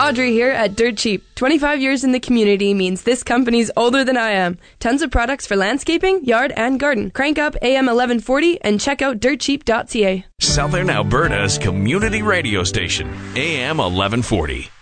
Audrey here at Dirt Cheap. 25 years in the community means this company's older than I am. Tons of products for landscaping, yard, and garden. Crank up AM 1140 and check out dirtcheap.ca. Southern Alberta's community radio station, AM 1140.